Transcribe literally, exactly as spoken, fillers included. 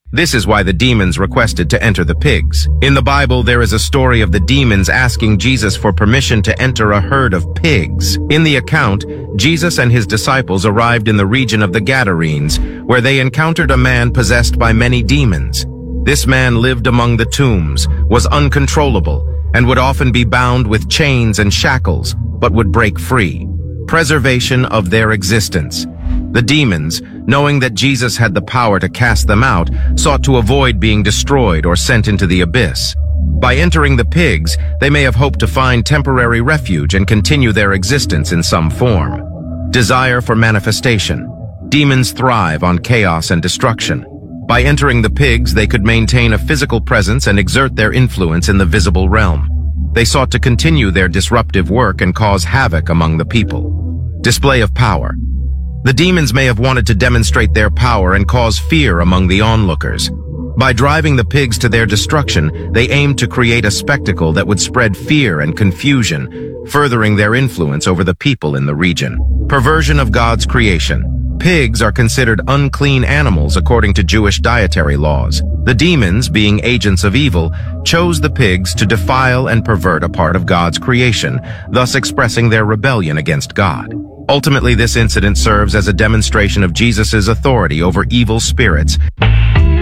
This is why the demons requested to enter the pigs. In the Bible, there is a story of the demons asking Jesus for permission to enter a herd of pigs. In the account, Jesus and his disciples arrived in the region of the Gadarenes, where they encountered a man possessed by many demons. This man lived among the tombs, was uncontrollable, and would often be bound with chains and shackles, but would break free. Preservation of their existence. The demons, knowing that Jesus had the power to cast them out, sought to avoid being destroyed or sent into the abyss. By entering the pigs, they may have hoped to find temporary refuge and continue their existence in some form. Desire for manifestation. Demons thrive on chaos and destruction. By entering the pigs, they could maintain a physical presence and exert their influence in the visible realm. They sought to continue their disruptive work and cause havoc among the people. Display of power. The demons may have wanted to demonstrate their power and cause fear among the onlookers. By driving the pigs to their destruction, they aimed to create a spectacle that would spread fear and confusion, furthering their influence over the people in the region. Perversion of God's creation. Pigs are considered unclean animals according to Jewish dietary laws. The demons, being agents of evil, chose the pigs to defile and pervert a part of God's creation, thus expressing their rebellion against God. Ultimately, this incident serves as a demonstration of Jesus' authority over evil spirits